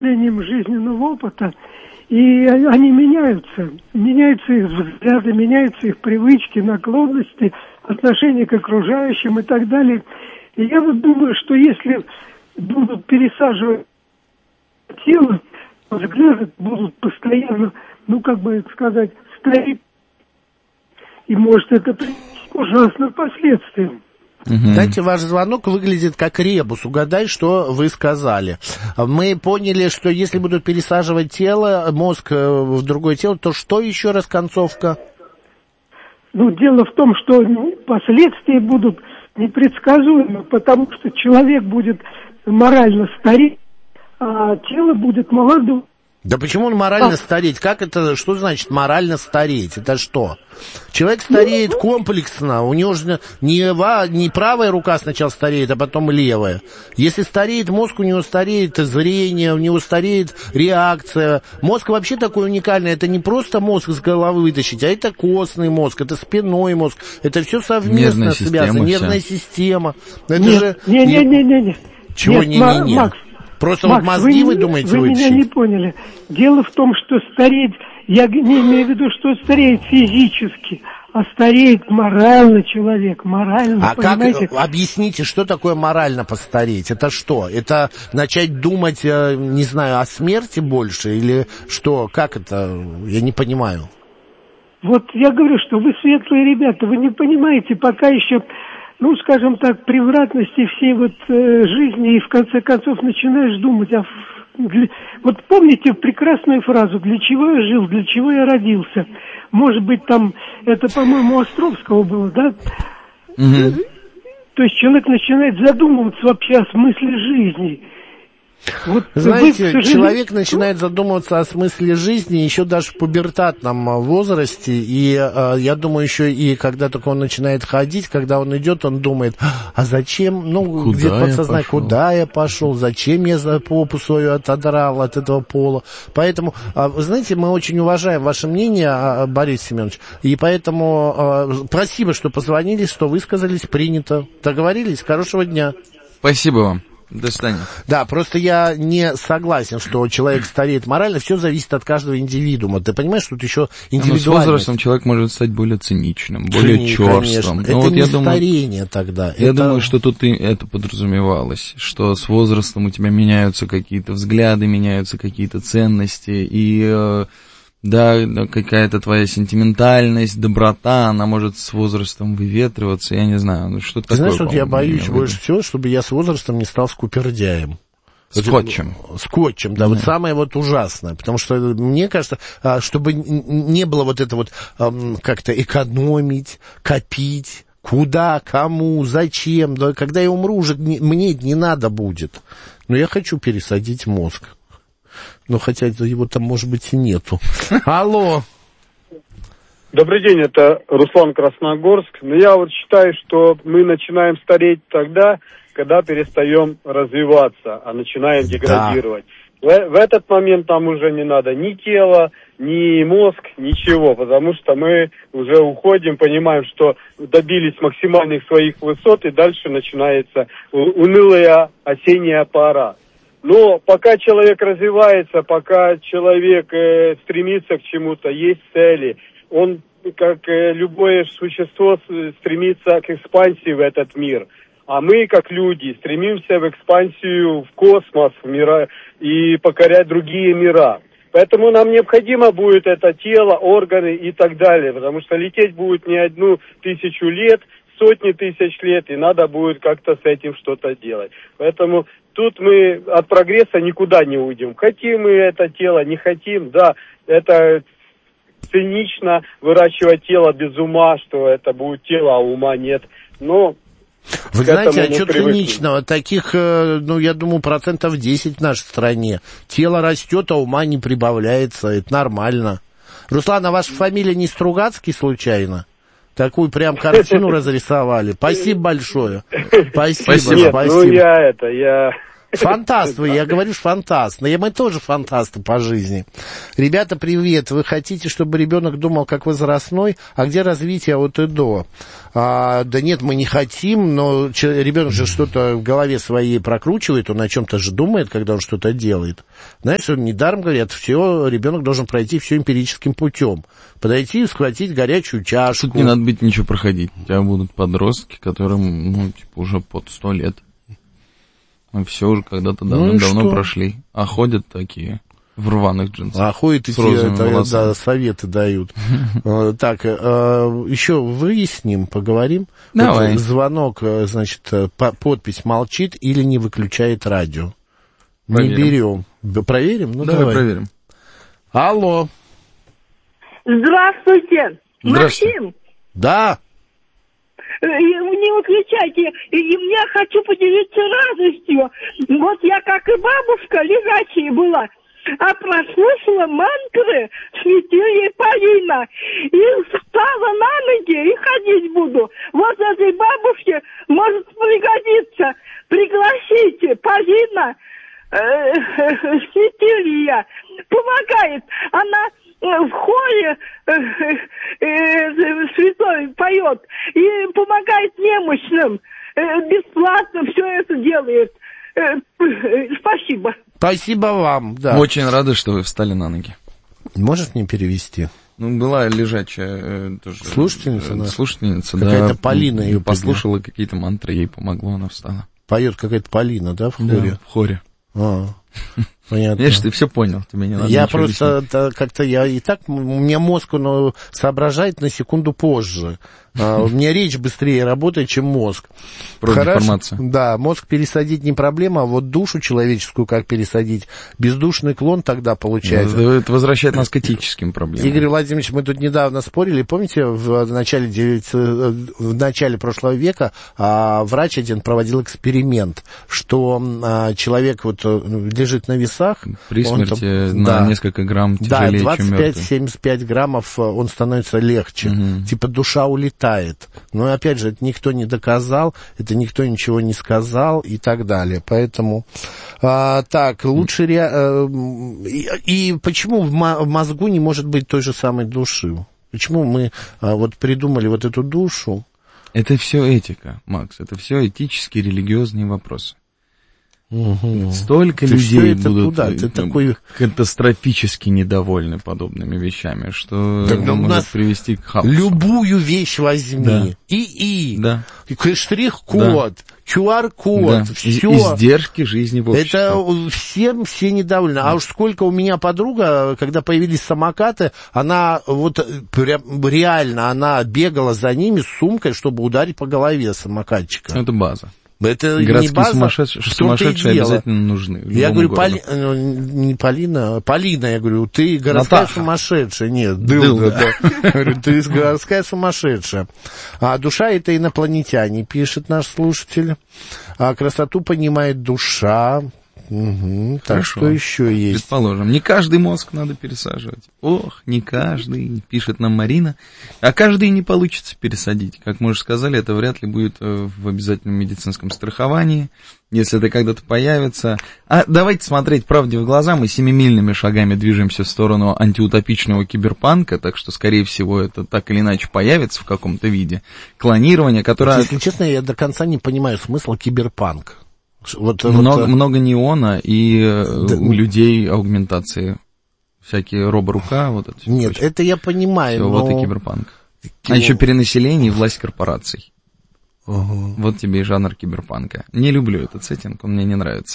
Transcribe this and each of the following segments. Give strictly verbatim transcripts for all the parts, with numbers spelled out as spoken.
жизненного опыта, и они меняются. Меняются их взгляды, меняются их привычки, наклонности, отношения к окружающим и так далее. И я вот думаю, что если будут пересаживать тело, взгляды будут постоянно, ну, как бы сказать, стареть. И может это привести к ужасным последствиям. Угу. Знаете, ваш звонок выглядит как ребус. Угадай, что вы сказали. Мы поняли, что если будут пересаживать тело, мозг в другое тело, то что еще раз концовка? Ну, дело в том, что последствия будут непредсказуемы, потому что человек будет морально стареть, а тело будет молодым. Да почему он морально а. стареть? Как это, что значит морально стареть? Это что? Человек стареет комплексно, у него же не, не правая рука сначала стареет, а потом левая. Если стареет мозг, у него стареет зрение, у него стареет реакция. Мозг вообще такой уникальный, это не просто мозг с головы вытащить, а это костный мозг, это спинной мозг, это все совместно нервная связано, система, нервная вся. система. Это нет, же... не, не, не, не, не. Чего не-не-не? Макс, Просто Макс, вот мозги, вы, вы думаете, вы вытащить? Вы меня не поняли. Дело в том, что стареть, я не имею в виду, что стареет физически, а стареет морально человек, морально, а понимаете? как, объясните, что такое морально постареть? Это что? Это начать думать, не знаю, о смерти больше? Или что? Как это? Я не понимаю. Вот я говорю, что вы светлые ребята, вы не понимаете, пока еще... Ну, скажем так, превратности всей вот э, жизни, и в конце концов начинаешь думать, а для... вот помните прекрасную фразу «Для чего я жил, для чего я родился?» Может быть, там, это, по-моему, Островского было, да? Mm-hmm. То есть человек начинает задумываться вообще о смысле жизни. Вот знаете, вы, сожалению... человек начинает задумываться о смысле жизни еще даже в пубертатном возрасте, и э, я думаю, еще и когда только он начинает ходить, когда он идет, он думает, а зачем, ну, где-то подсознание, куда я пошел, зачем я за попу свою отодрал от этого пола. Поэтому, э, вы знаете, мы очень уважаем ваше мнение, Борис Семенович, и поэтому э, спасибо, что позвонили, что высказались, принято. Договорились? Хорошего дня. Спасибо вам. До свидания. Да, просто я не согласен, что человек стареет морально, все зависит от каждого индивидуума. Ты понимаешь, тут еще индивидуальность. Но с возрастом человек может стать более циничным, более Цини, черствым. Это вот не я старение думаю, тогда. Я это... думаю, что тут и это подразумевалось, что с возрастом у тебя меняются какие-то взгляды, меняются какие-то ценности, и... Да, какая-то твоя сентиментальность, доброта, она может с возрастом выветриваться, я не знаю, ну что-то такое. Знаешь, вот я боюсь больше всего, чтобы я с возрастом не стал скупердяем. Скотчем. Скотчем, да, да. вот самое вот ужасное, потому что мне кажется, чтобы не было вот это вот как-то экономить, копить, куда, кому, зачем, да, когда я умру, уже мне не надо будет, но я хочу пересадить мозг. Ну, хотя его там, может быть, и нету. Алло. Добрый день, это Руслан, Красногорск. Но я вот считаю, что мы начинаем стареть тогда, когда перестаем развиваться, а начинаем деградировать. Да. В, в этот момент нам уже не надо ни тело, ни мозг, ничего, потому что мы уже уходим, понимаем, что добились максимальных своих высот, и дальше начинается унылая осенняя пора. Но пока человек развивается, пока человек э, стремится к чему-то, есть цели, он, как э, любое существо, стремится к экспансии в этот мир. А мы, как люди, стремимся в экспансию в космос, в мира, и покорять другие мира. Поэтому нам необходимо будет это тело, органы и так далее, потому что лететь будет не одну тысячу лет, сотни тысяч лет, и надо будет как-то с этим что-то делать. Поэтому тут мы от прогресса никуда не уйдем. Хотим мы это тело, не хотим, да, это цинично выращивать тело без ума, что это будет тело, а ума нет. Но вы знаете, а что циничного? Таких, ну, я думаю, процентов десять в нашей стране. Тело растет, а ума не прибавляется, это нормально. Руслан, а ваша фамилия не Стругацкий случайно? Такую прям картину разрисовали. Спасибо большое. Спасибо, Нет, спасибо. ну я это, я... Фантаст вы, я говорю, фантаст. Но мы тоже фантасты по жизни. Ребята, привет. Вы хотите, чтобы ребенок думал как возрастной? А где развитие от и до? А, да нет, мы не хотим, но ребенок же что-то в голове своей прокручивает, он о чем-то же думает, когда он что-то делает. Знаешь, недаром говорят, все, ребенок должен пройти все эмпирическим путем. Подойти и схватить горячую чашку. Тут не надо быть ничего проходить. У тебя будут подростки, которым, ну, типа, уже под сто лет. Мы все уже когда-то давно-давно ну прошли. А ходят такие в рваных джинсах. А ходят и те, да, советы дают. Так, еще выясним, поговорим. Давай. Звонок, значит, подпись молчит или не выключает радио. Не берем. Проверим? Ну, давай проверим. Алло. Здравствуйте. Максим. Да. Не выключайте. И я хочу поделиться радостью. Вот я, как и бабушка, лежачая была, а прослушала мантры святилия Полина. И встала на ноги и ходить буду. Вот этой бабушке может пригодиться. Пригласите Полина э, святилия. Помогает. Она в хоре э, э, святой поет и помогает немощным. Э, бесплатно все это делает. Э, э, спасибо. Спасибо вам, да. Очень рада, что вы встали на ноги. Можешь мне перевести? Ну, была лежачая э, тоже... Слушательница, да? Слушательница, какая-то да. Какая-то Полина ее послушала подняла. Какие-то мантры, ей помогло, она встала. Поет какая-то Полина, да, в хоре? Да, в хоре. А, понятно. Видишь, ты все понял, тебе не надо. Я просто да, как-то, я и так, у меня мозг, он соображает на секунду позже. А, у меня речь быстрее работает, чем мозг. Информация. Да, мозг пересадить не проблема, а вот душу человеческую как пересадить? Бездушный клон тогда получается. Это, это возвращает нас к этическим проблемам. Игорь Владимирович, мы тут недавно спорили, помните, в начале, в начале прошлого века а, врач один проводил эксперимент, что а, человек вот лежит на весах. При смерти там, на да, несколько грамм тяжелее, да, чем мертвый. двадцать пять - семьдесят пять граммов он становится легче. Угу. Типа душа улетает. Но, опять же, это никто не доказал, это никто ничего не сказал и так далее. Поэтому, а, так, лучше... Ре... И, и почему в мозгу не может быть той же самой души? Почему мы а, вот придумали вот эту душу? Это все этика, Макс, это все этические, религиозные вопросы. Угу. Столько ты людей будут туда, ты такой... катастрофически недовольны подобными вещами, что так, это может привести к хаосу. Любую вещь возьми. Да. ИИ, да. штрих-код, да. ку ар-код, да. все. Издержки жизни в обществе. Это всем все недовольны. Да. А уж сколько у меня подруга, когда появились самокаты, она вот прям реально, она бегала за ними с сумкой, чтобы ударить по голове самокатчика. Это база. Это городские не база, сумасшедшие, сумасшедшие обязательно нужны. Я говорю, Поли... не Полина, Полина, я говорю, ты городская Наташа. Сумасшедшая. Нет, Дылда, да. Говорю, ты городская сумасшедшая. А душа — это инопланетяне, пишет наш слушатель. А красоту понимает душа. Угу. Так что еще есть? Предположим, не каждый мозг надо пересаживать. Ох, не каждый, пишет нам Марина. А каждый не получится пересадить. Как мы уже сказали, это вряд ли будет в обязательном медицинском страховании, если это когда-то появится. А давайте смотреть правде в глаза. Мы семимильными шагами движемся в сторону антиутопичного киберпанка, так что, скорее всего, это так или иначе появится в каком-то виде. Клонирование, которое... Если честно, я до конца не понимаю смысла киберпанк. Вот, много, вот, много неона и да, у людей аугментации. Всякие роборука, вот это. Нет, прочее. Это я понимаю, Всё, но... Вот и киберпанк. А еще перенаселение и власть корпораций. Угу. Вот тебе и жанр киберпанка. Не люблю этот сеттинг, он мне не нравится.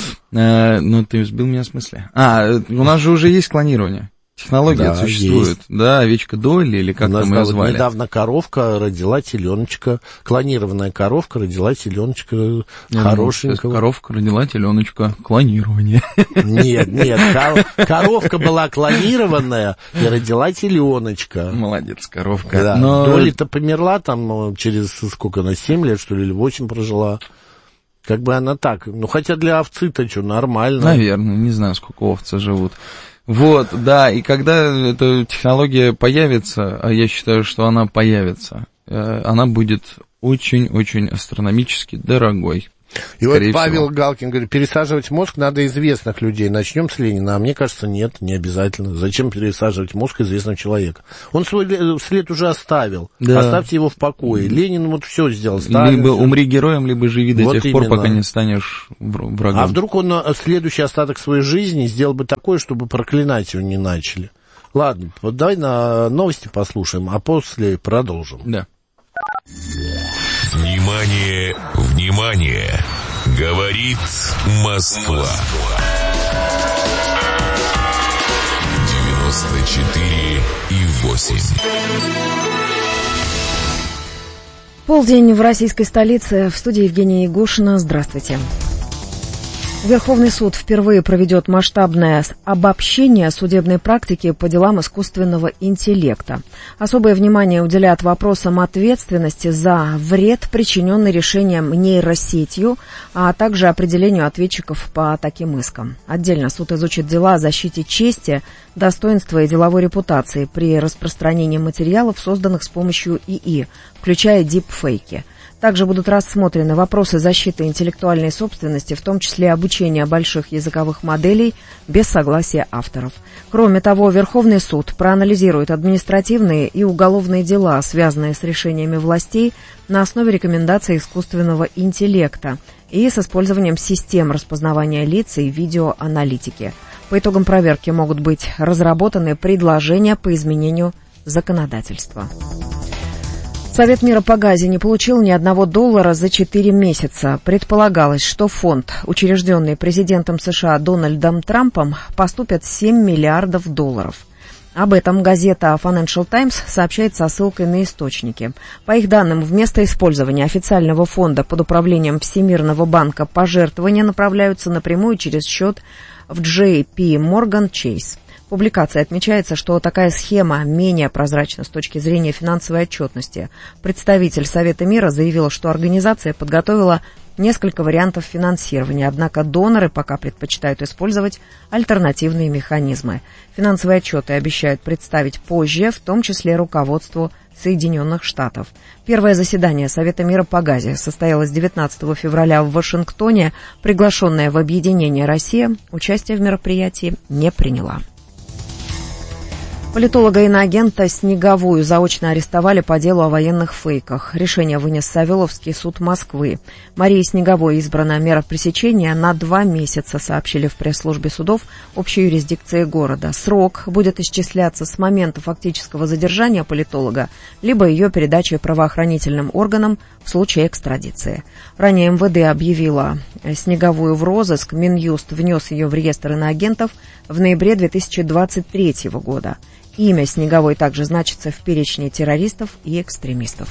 Э, ну, ты сбил меня с мысли. А, у нас же уже есть клонирование. Технология да, существует, есть. Да, овечка Долли, или как там ее звали. Недавно коровка родила теленочка, клонированная коровка родила теленочка ну, хорошенького. Коровка родила теленочка, клонирование. Нет, нет, коровка была клонированная и родила теленочка. Молодец, коровка. Да. Но... Долли-то померла там через, сколько она, семь лет, что ли, или восемь прожила. Как бы она так, ну хотя для овцы-то что, нормально. Наверное, не знаю, сколько овцы живут. Вот, да, и когда эта технология появится, а я считаю, что она появится, она будет очень-очень астрономически дорогой. И вот Павел всего. Галкин говорит, пересаживать мозг надо известных людей. Начнем с Ленина. А мне кажется, нет, не обязательно. Зачем пересаживать мозг известного человека? Он свой след уже оставил. Да. Оставьте его в покое. Ленин вот все сделал. Сталин, либо все. Умри героем, либо живи до вот тех именно. пор, пока не станешь врагом. А вдруг он следующий остаток своей жизни сделал бы такое, чтобы проклинать его не начали? Ладно, вот давай на новости послушаем, а после продолжим. Да. Внимание, внимание! Говорит Москва. девяносто четыре и восемь. Полдень в российской столице. В студии Евгения Ягушина. Здравствуйте. Верховный суд впервые проведет масштабное обобщение судебной практики по делам искусственного интеллекта. Особое внимание уделят вопросам ответственности за вред, причиненный решением нейросетью, а также определению ответчиков по таким искам. Отдельно суд изучит дела о защите чести, достоинства и деловой репутации при распространении материалов, созданных с помощью ИИ, включая дипфейки. Также будут рассмотрены вопросы защиты интеллектуальной собственности, в том числе обучения больших языковых моделей без согласия авторов. Кроме того, Верховный суд проанализирует административные и уголовные дела, связанные с решениями властей на основе рекомендаций искусственного интеллекта и с использованием систем распознавания лиц и видеоаналитики. По итогам проверки могут быть разработаны предложения по изменению законодательства. Совет мира по газе не получил ни одного доллара за четыре месяца. Предполагалось, что фонд, учрежденный президентом США Дональдом Трампом, поступит семь миллиардов долларов. Об этом газета Financial Times сообщает со ссылкой на источники. По их данным, вместо использования официального фонда под управлением Всемирного банка пожертвования направляются напрямую через счет в джей пи Morgan Chase. В публикации отмечается, что такая схема менее прозрачна с точки зрения финансовой отчетности. Представитель Совета мира заявил, что организация подготовила несколько вариантов финансирования, однако доноры пока предпочитают использовать альтернативные механизмы. Финансовые отчеты обещают представить позже, в том числе руководству Соединенных Штатов. Первое заседание Совета мира по газе состоялось девятнадцатого февраля в Вашингтоне. Приглашенная в объединение Россия участие в мероприятии не приняла. Политолога-иноагента Снеговую заочно арестовали по делу о военных фейках. Решение вынес Савеловский суд Москвы. Марии Снеговой избрана мера пресечения на два месяца, сообщили в пресс-службе судов общей юрисдикции города. Срок будет исчисляться с момента фактического задержания политолога, либо ее передачи правоохранительным органам в случае экстрадиции. Ранее эм вэ дэ объявила Снеговую в розыск, Минюст внес ее в реестр иноагентов в ноябре две тысячи двадцать третьего года. Имя Снеговой также значится в перечне террористов и экстремистов.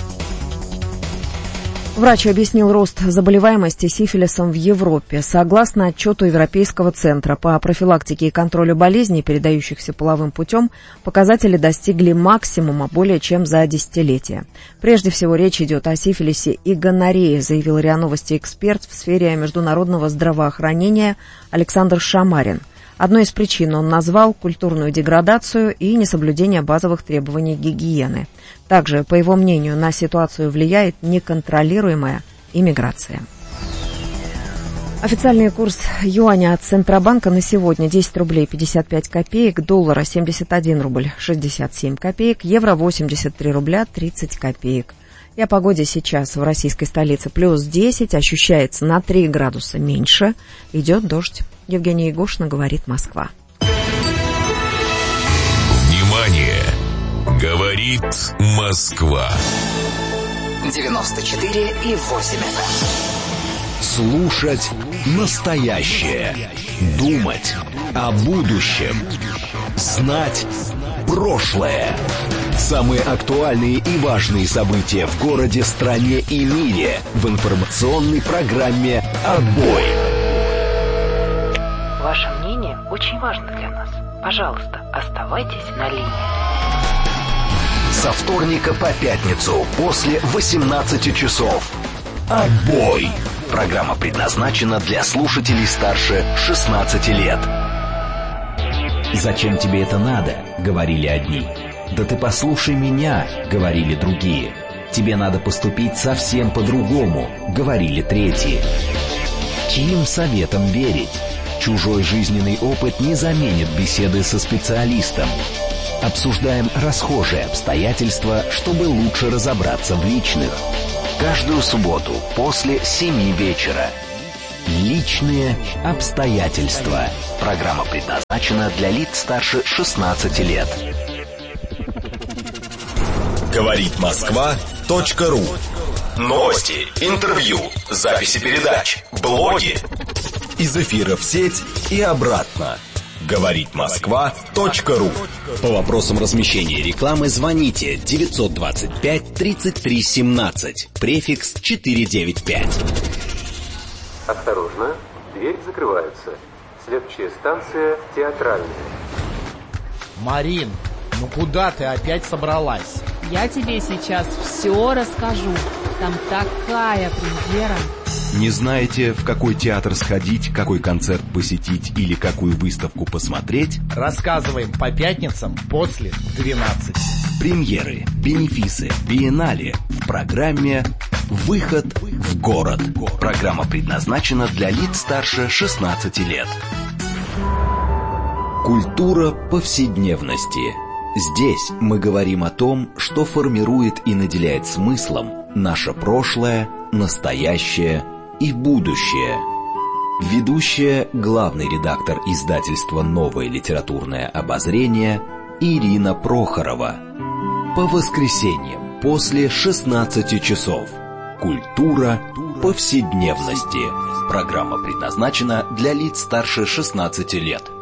Врач объяснил рост заболеваемости сифилисом в Европе. Согласно отчету Европейского центра по профилактике и контролю болезней, передающихся половым путем, показатели достигли максимума более чем за десятилетие. Прежде всего речь идет о сифилисе и гоноррее, заявил РИА Новости эксперт в сфере международного здравоохранения Александр Шамарин. Одной из причин он назвал культурную деградацию и несоблюдение базовых требований гигиены. Также, по его мнению, на ситуацию влияет неконтролируемая иммиграция. Официальный курс юаня от Центробанка на сегодня десять рублей пятьдесят пять копеек, доллара семьдесят один рубль шестьдесят семь копеек, евро восемьдесят три рубля тридцать копеек. И о погоде сейчас в российской столице плюс десять, ощущается на три градуса меньше, идет дождь. Евгения Ягушина, говорит Москва. Внимание! Говорит Москва. девяносто четыре и восемь эф эм. Слушать настоящее. Думать о будущем. Знать прошлое. Самые актуальные и важные события в городе, стране и мире в информационной программе «Отбой». Ваше мнение очень важно для нас. Пожалуйста, оставайтесь на линии. Со вторника по пятницу после восемнадцати часов. «Отбой». Программа предназначена для слушателей старше шестнадцати лет. «Зачем тебе это надо?» — говорили одни. «Да ты послушай меня», — говорили другие. Тебе надо поступить совсем по-другому, говорили третьи. Чьим советам верить? Чужой жизненный опыт не заменит беседы со специалистом. Обсуждаем расхожие обстоятельства, чтобы лучше разобраться в личных. Каждую субботу после семи вечера. Личные обстоятельства. Программа предназначена для лиц старше шестнадцати лет. Говорит Москва точка ру. Новости, интервью, записи передач, блоги. Из эфира в сеть и обратно. Говорит Москва точка ру. По вопросам размещения рекламы звоните девятьсот двадцать пять тридцать три семнадцать, префикс четыреста девяносто пять. Осторожно, дверь закрывается. Следующая станция Театральная. Марин, ну куда ты опять собралась? Я тебе сейчас все расскажу. Там такая премьера. Не знаете, в какой театр сходить, какой концерт посетить или какую выставку посмотреть? Рассказываем по пятницам после двенадцати. Премьеры, бенефисы, биеннале в программе «Выход в город». Программа предназначена для лиц старше шестнадцати лет. Культура повседневности. Здесь мы говорим о том, что формирует и наделяет смыслом наше прошлое, настоящее и будущее. Ведущая, главный редактор издательства «Новое литературное обозрение» Ирина Прохорова. По воскресеньям после шестнадцати часов. Культура повседневности. Программа предназначена для лиц старше шестнадцати лет.